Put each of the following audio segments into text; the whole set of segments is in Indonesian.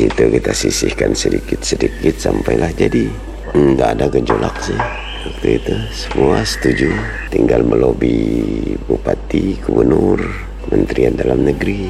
Itu kita sisihkan sedikit-sedikit sampailah jadi. Nggak ada gejolak sih. Waktu itu semua setuju. Tinggal melobi bupati, gubernur, Kementerian Dalam Negeri.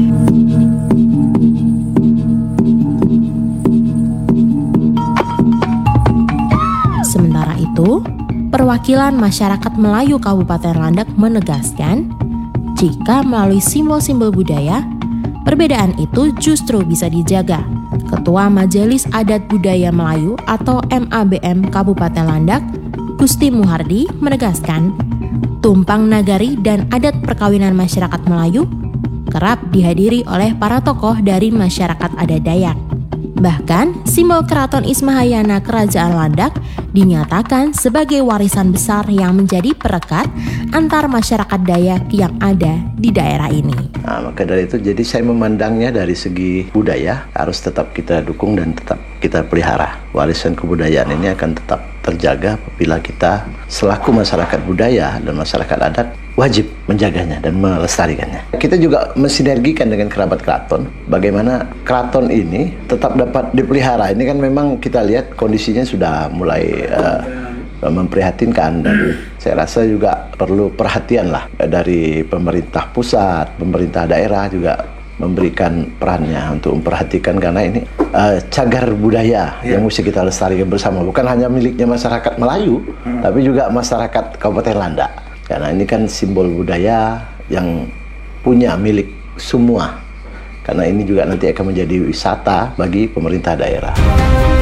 Sementara itu, perwakilan masyarakat Melayu Kabupaten Landak menegaskan, jika melalui simbol-simbol budaya, perbedaan itu justru bisa dijaga. Ketua Majelis Adat Budaya Melayu atau MABM Kabupaten Landak, Gusti Muhardi, menegaskan, tumpang nagari dan adat perkawinan masyarakat Melayu kerap dihadiri oleh para tokoh dari masyarakat adat Dayak. Bahkan, simbol Keraton Ismahayana Kerajaan Landak dinyatakan sebagai warisan besar yang menjadi perekat antar masyarakat Dayak yang ada di daerah ini. Maka dari itu, jadi saya memandangnya dari segi budaya harus tetap kita dukung dan tetap kita pelihara. Warisan kebudayaan ini akan tetap terjaga apabila kita selaku masyarakat budaya dan masyarakat adat wajib menjaganya dan melestarikannya. Kita juga mensinergikan dengan kerabat keraton, bagaimana keraton ini tetap dapat dipelihara. Ini kan memang kita lihat kondisinya sudah mulai memprihatinkan, dan saya rasa juga perlu perhatian lah dari pemerintah pusat, pemerintah daerah juga memberikan perannya untuk memperhatikan, karena ini cagar budaya yang mesti kita lestarikan bersama, bukan hanya miliknya masyarakat Melayu, tapi juga masyarakat Kabupaten Landak. Karena ini kan simbol budaya yang punya milik semua. Karena ini juga nanti akan menjadi wisata bagi pemerintah daerah.